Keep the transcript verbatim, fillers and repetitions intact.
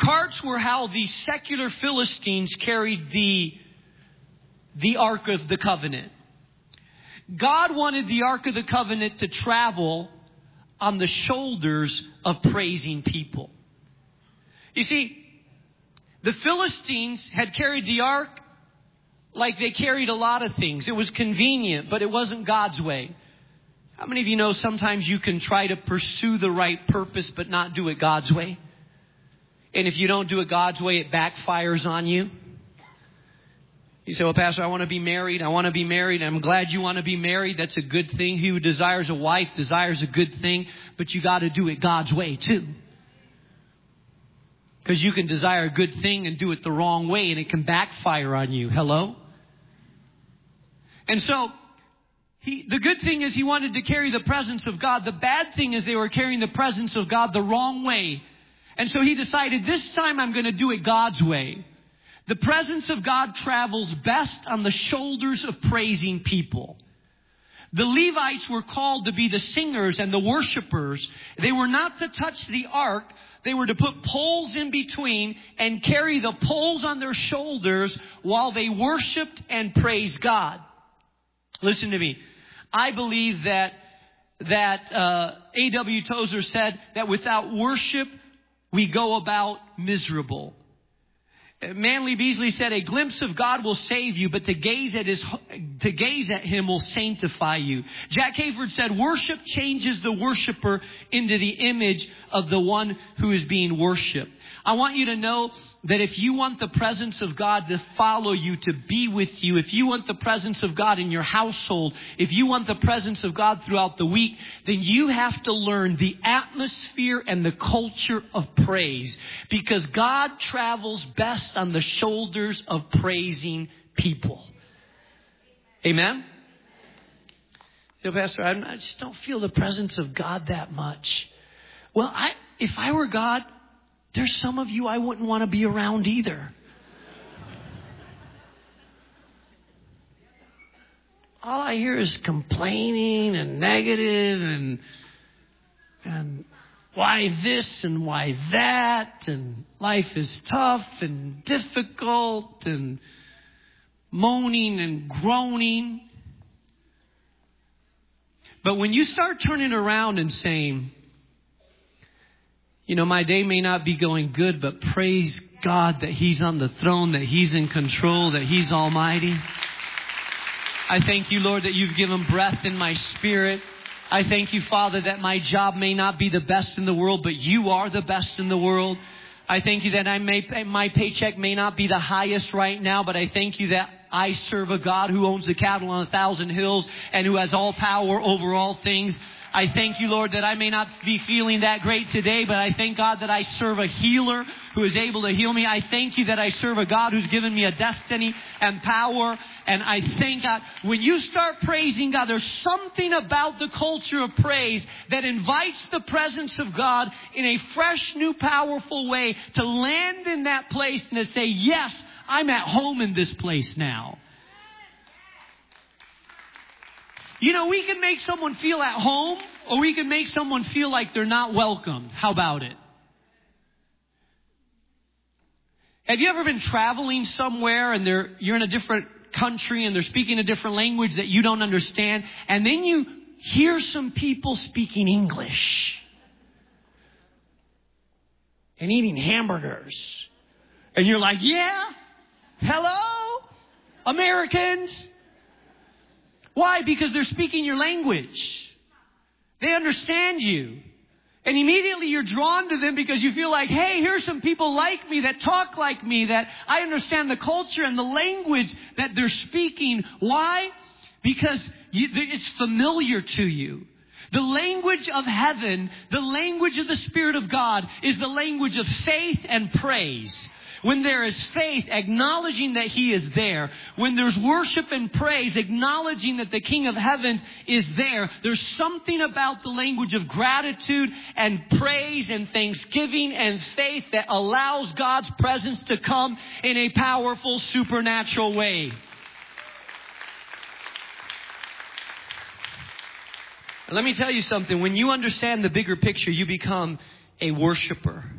carts were how the secular Philistines carried the, the Ark of the Covenant. God wanted the Ark of the Covenant to travel on the shoulders of praising people. You see, the Philistines had carried the Ark like they carried a lot of things. It was convenient, but it wasn't God's way. How many of you know sometimes you can try to pursue the right purpose but not do it God's way? And if you don't do it God's way, it backfires on you. You say, well, Pastor, I want to be married. I want to be married. I'm glad you want to be married. That's a good thing. He who desires a wife desires a good thing. But you got to do it God's way too. Because you can desire a good thing and do it the wrong way, and it can backfire on you. Hello? And so, he, the good thing is he wanted to carry the presence of God. The bad thing is they were carrying the presence of God the wrong way. And so he decided, this time I'm going to do it God's way. The presence of God travels best on the shoulders of praising people. The Levites were called to be the singers and the worshipers. They were not to touch the ark. They were to put poles in between and carry the poles on their shoulders while they worshiped and praised God. Listen to me. I believe that that uh, A W Tozer said that without worship, we go about miserable. Manly Beasley said, a glimpse of God will save you, but to gaze at his, to gaze at him will sanctify you. Jack Hayford said, worship changes the worshiper into the image of the one who is being worshiped. I want you to know that if you want the presence of God to follow you, to be with you, if you want the presence of God in your household, if you want the presence of God throughout the week, then you have to learn the atmosphere and the culture of praise. Because God travels best on the shoulders of praising people. Amen? You know, Pastor, I just don't feel the presence of God that much. Well, I, if I were God, there's some of you I wouldn't want to be around either. All I hear is complaining and negative and and why this and why that, and life is tough and difficult and moaning and groaning. But when you start turning around and saying, you know, my day may not be going good, but praise God that He's on the throne, that He's in control, that He's almighty. I thank you, Lord, that you've given breath in my spirit. I thank you, Father, that my job may not be the best in the world, but you are the best in the world. I thank you that I may, my paycheck may not be the highest right now, but I thank you that I serve a God who owns the cattle on a thousand hills and who has all power over all things. I thank you, Lord, that I may not be feeling that great today, but I thank God that I serve a healer who is able to heal me. I thank you that I serve a God who's given me a destiny and power. And I thank God, when you start praising God, there's something about the culture of praise that invites the presence of God in a fresh, new, powerful way to land in that place and to say, yes, I'm at home in this place now. You know, we can make someone feel at home, or we can make someone feel like they're not welcome. How about it? Have you ever been traveling somewhere and they're, you're in a different country and they're speaking a different language that you don't understand, and then you hear some people speaking English and eating hamburgers, and you're like, yeah, hello, Americans. Why? Because they're speaking your language. They understand you. And immediately you're drawn to them because you feel like, hey, here's some people like me that talk like me, that I understand the culture and the language that they're speaking. Why? Because you, it's familiar to you. The language of heaven, the language of the Spirit of God, is the language of faith and praise. When there is faith, acknowledging that He is there. When there's worship and praise, acknowledging that the King of Heaven is there. There's something about the language of gratitude and praise and thanksgiving and faith that allows God's presence to come in a powerful, supernatural way. And let me tell you something. When you understand the bigger picture, you become a worshiper.